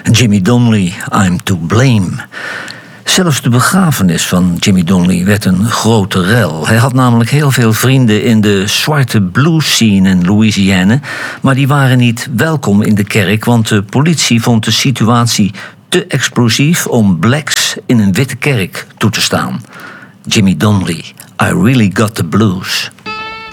Jimmy Donnelly, I'm to blame. Zelfs de begrafenis van Jimmy Donnelly werd een grote rel. Hij had namelijk heel veel vrienden in de zwarte blues scene in Louisiana, maar die waren niet welkom in de kerk, want de politie vond de situatie te explosief om blacks in een witte kerk toe te staan. Jimmy Donnelly, I really got the blues.